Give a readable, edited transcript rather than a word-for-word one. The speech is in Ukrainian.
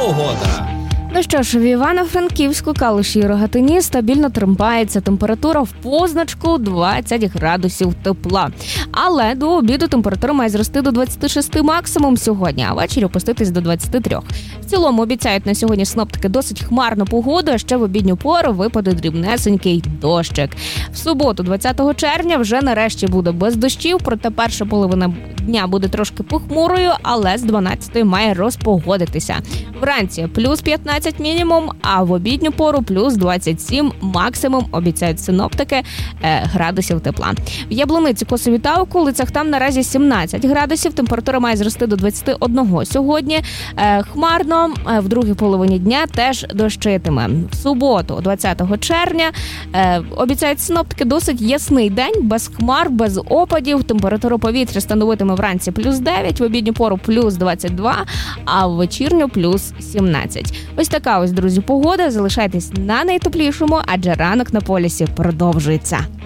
погода. Ну що ж, в Івано-Франківську, Калуші і Рогатині стабільно тримається температура в позначку 20 градусів тепла. Але до обіду температура має зрости до 26 максимум сьогодні, а ввечері опуститись до 23. В цілому обіцяють на сьогодні синоптики досить хмарну погоду, а ще в обідню пору випаде дрібнесенький дощик. В суботу, 20 червня, вже нарешті буде без дощів, проте перша половина дня буде трошки похмурою, але з 12-ї має розпогодитися. Вранці плюс 15 мінімум, а в обідню пору плюс 27 максимум, обіцяють синоптики, градусів тепла. В Яблуниці, Косові та околицях там наразі 17 градусів, температура має зрости до 21 сьогодні. Хмарно, в другій половині дня теж дощитиме. В суботу, 20 червня, обіцяють синоптики досить ясний день, без хмар, без опадів, температура повітря становитиме вранці плюс 9, в обідню пору плюс 22, а в вечірню плюс 17. Ось така ось, друзі, погода. Залишайтесь на найтеплішому, адже ранок на полюсі продовжується.